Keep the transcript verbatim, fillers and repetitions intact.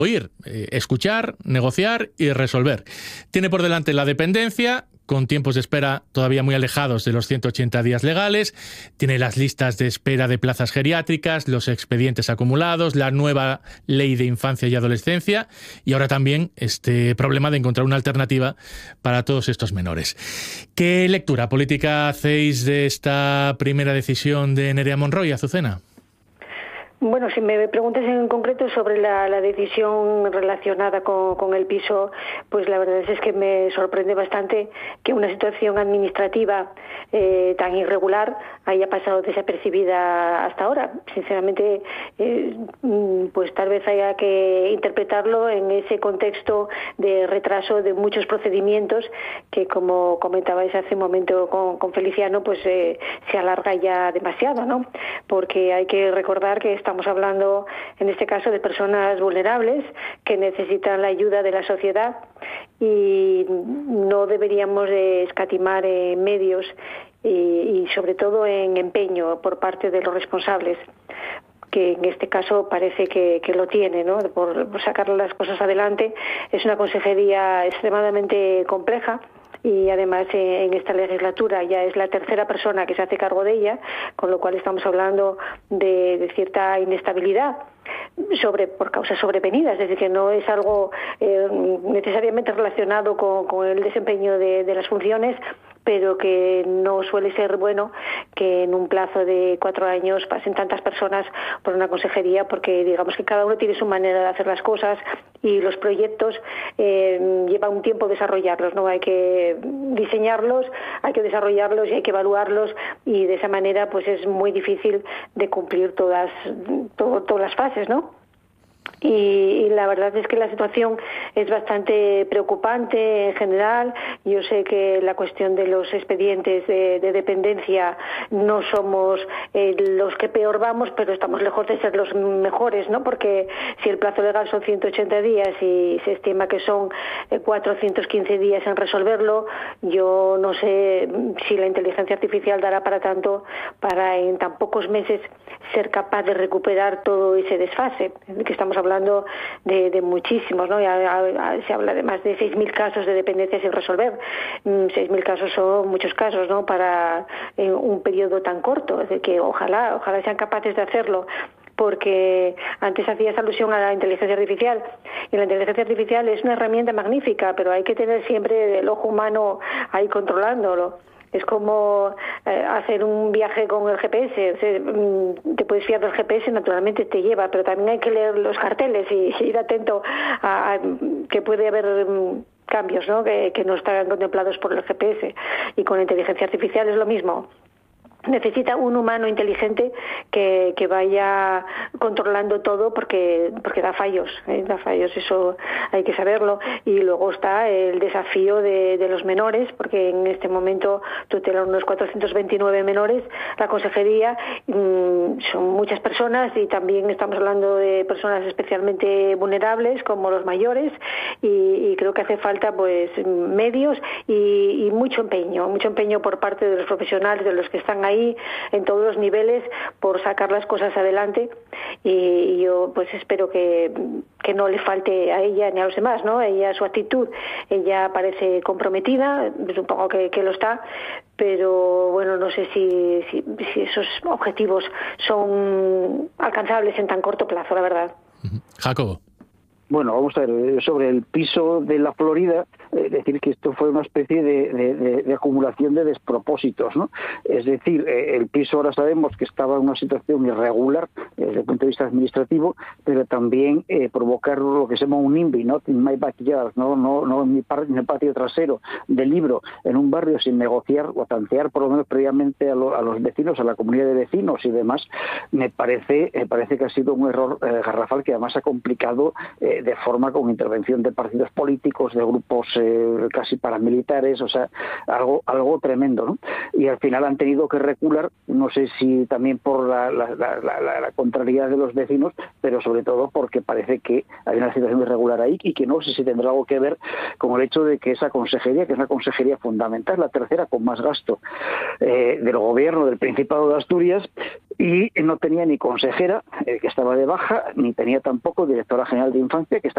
oír, eh, escuchar, negociar y resolver. Tiene por delante la dependencia, con tiempos de espera todavía muy alejados de los ciento ochenta días legales, tiene las listas de espera de plazas geriátricas, los expedientes acumulados, la nueva ley de infancia y adolescencia y ahora también este problema de encontrar una alternativa para todos estos menores. ¿Qué lectura política hacéis de esta primera decisión de Nerea Monroy, Azucena? Bueno, si me preguntas en concreto sobre la, la decisión relacionada con, con el piso, pues la verdad es que me sorprende bastante que una situación administrativa eh, tan irregular haya pasado desapercibida hasta ahora. Sinceramente, eh, pues tal vez haya que interpretarlo en ese contexto de retraso de muchos procedimientos que, como comentabais hace un momento con, con Feliciano, pues eh, se alarga ya demasiado, ¿no? Porque hay que recordar que esta Estamos hablando, en este caso, de personas vulnerables que necesitan la ayuda de la sociedad y no deberíamos de escatimar eh, medios y, y, sobre todo, en empeño por parte de los responsables, que en este caso parece que, que lo tiene, ¿no? Por, por sacar las cosas adelante. Es una consejería extremadamente compleja. Y además eh, en esta legislatura ya es la tercera persona que se hace cargo de ella, con lo cual estamos hablando de, de cierta inestabilidad sobre por causas sobrevenidas, es decir, que no es algo eh, necesariamente relacionado con, con el desempeño de, de las funciones, pero que no suele ser bueno que en un plazo de cuatro años pasen tantas personas por una consejería, porque digamos que cada uno tiene su manera de hacer las cosas y los proyectos eh, lleva un tiempo desarrollarlos, ¿no? Hay que diseñarlos, hay que desarrollarlos y hay que evaluarlos, y de esa manera pues es muy difícil de cumplir todas, todo, todas las fases, ¿no? Y, y la verdad es que la situación es bastante preocupante en general. Yo sé que la cuestión de los expedientes de, de dependencia no somos eh, los que peor vamos, pero estamos lejos de ser los mejores, ¿no? Porque si el plazo legal son ciento ochenta días y se estima que son eh, cuatrocientos quince días en resolverlo, yo no sé si la inteligencia artificial dará para tanto, para en tan pocos meses ser capaz de recuperar todo ese desfase, que estamos hablando de, de muchísimos, ¿no? Ya, ya, se habla de más de seis mil casos de dependencia sin resolver. seis mil casos son muchos casos, ¿no? Para en un periodo tan corto, es decir, que ojalá, ojalá sean capaces de hacerlo, porque antes hacías alusión a la inteligencia artificial, y la inteligencia artificial es una herramienta magnífica, pero hay que tener siempre el ojo humano ahí controlándolo. Es como eh, hacer un viaje con el G P S. O sea, te puedes fiar del G P S, naturalmente te lleva, pero también hay que leer los carteles y, y ir atento a, a que puede haber um, cambios, ¿no? Que, que no están contemplados por el G P S. Y con la inteligencia artificial es lo mismo. Necesita un humano inteligente que, que vaya controlando todo, porque porque da fallos, ¿eh? da fallos, eso hay que saberlo. Y luego está el desafío de, de los menores, porque en este momento tutelan unos cuatrocientos veintinueve menores la consejería. Mmm, son muchas personas, y también estamos hablando de personas especialmente vulnerables como los mayores, y, y creo que hace falta pues medios y, y mucho empeño, mucho empeño por parte de los profesionales, de los que están ahí ahí en todos los niveles, por sacar las cosas adelante, y yo pues espero que, que no le falte a ella ni a los demás, ¿no? Ella, su actitud, ella parece comprometida, supongo que, que lo está, pero bueno, no sé si, si, si esos objetivos son alcanzables en tan corto plazo, la verdad. Jacobo. Bueno, vamos a ver, sobre el piso de la Florida, eh, decir que esto fue una especie de, de, de, de acumulación de despropósitos, ¿no? Es decir, eh, el piso ahora sabemos que estaba en una situación irregular eh, desde el punto de vista administrativo, pero también eh, provocar lo que se llama un NIMBY, ¿no? In my backyard, no, no, no en, mi par, en el patio trasero del libro, en un barrio, sin negociar o tantear por lo menos previamente a, lo, a los vecinos, a la comunidad de vecinos y demás, me parece, me parece que ha sido un error eh, garrafal, que además ha complicado eh, de forma con intervención de partidos políticos, de grupos eh, casi paramilitares, o sea, algo algo tremendo, ¿no? Y al final han tenido que recular, no sé si también por la, la, la, la, la contrariedad de los vecinos, pero sobre todo porque parece que hay una situación irregular ahí, y que no sé si tendrá algo que ver con el hecho de que esa consejería, que es una consejería fundamental, la tercera con más gasto eh, del gobierno del Principado de Asturias, y no tenía ni consejera, eh, que estaba de baja, ni tenía tampoco directora general de infancia, que está